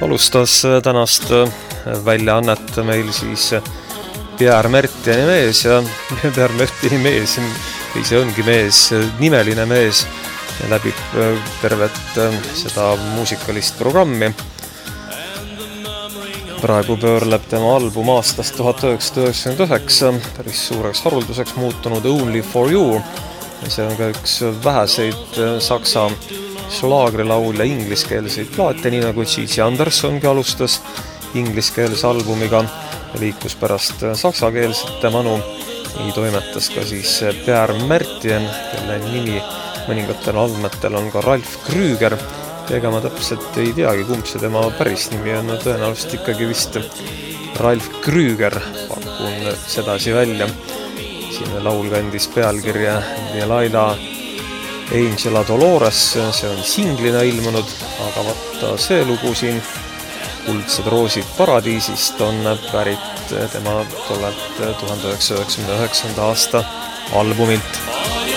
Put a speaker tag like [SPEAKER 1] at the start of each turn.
[SPEAKER 1] Alustas tänast väljaannet meil siis Pierre Mertieni mees ja Pierre Mertieni mees, see ongi mees, nimeline mees, läbib tervet seda muusikalist programmi. Praegu pöörleb tema album aastast 1999, päris suureks harulduseks muutunud Only for You. See on ka üks väheseid saksa šlaagrilaulja ingliskeelseid plaate, nii nagu Gigi Andersongi alustas ingliskeelse albumiga ja liikus pärast saksakeelsete manu. Nii toimetas ka siis Pierre Mertien, kelle nimi mõningatel andmetel on ka Ralf Krüger. Ega ma täpselt ei teagi, kumb see tema päris nimi on, tõenäoliselt ikkagi vist Ralf Krüger, pakun sedasi välja. Siin laul kandis pealkirja Laila Angela Dolores, see on singlina ilmunud, aga vaata see lugu siin, Kuldsed roosid paradiisist, on pärit tema tollelt 1999. aasta albumilt.